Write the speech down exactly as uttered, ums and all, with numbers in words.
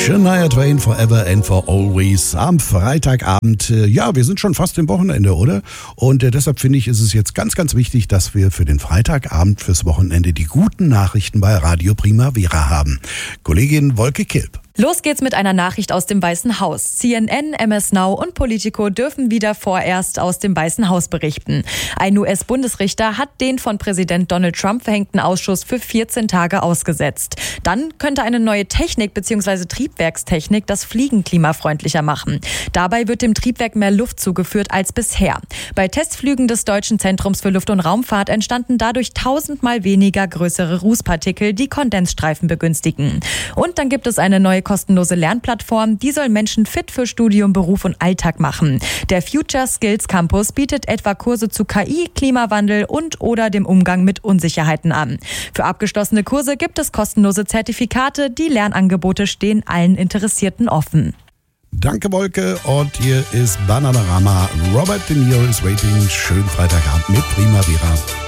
Shania Twain, Forever and for Always am Freitagabend. Ja, wir sind schon fast im Wochenende, oder? Und äh, deshalb finde ich, ist es jetzt ganz, ganz wichtig, dass wir für den Freitagabend, fürs Wochenende die guten Nachrichten bei Radio Primavera haben. Kollegin Wolke Kilp. Los geht's mit einer Nachricht aus dem Weißen Haus. C N N, M S Now und Politico dürfen wieder vorerst aus dem Weißen Haus berichten. Ein U S-Bundesrichter hat den von Präsident Donald Trump verhängten Ausschuss für vierzehn Tage ausgesetzt. Dann könnte eine neue Technik bzw. Triebwerkstechnik das Fliegen klimafreundlicher machen. Dabei wird dem Triebwerk mehr Luft zugeführt als bisher. Bei Testflügen des Deutschen Zentrums für Luft- und Raumfahrt entstanden dadurch tausendmal weniger größere Rußpartikel, die Kondensstreifen begünstigen. Und dann gibt es eine neue kostenlose Lernplattform, die soll Menschen fit für Studium, Beruf und Alltag machen. Der Future Skills Campus bietet etwa Kurse zu K I, Klimawandel und oder dem Umgang mit Unsicherheiten an. Für abgeschlossene Kurse gibt es kostenlose Zertifikate. Die Lernangebote stehen allen Interessierten offen. Danke, Wolke. Und hier ist Bananarama. Robert De Niro is waiting. Schönen Freitagabend mit Primavera.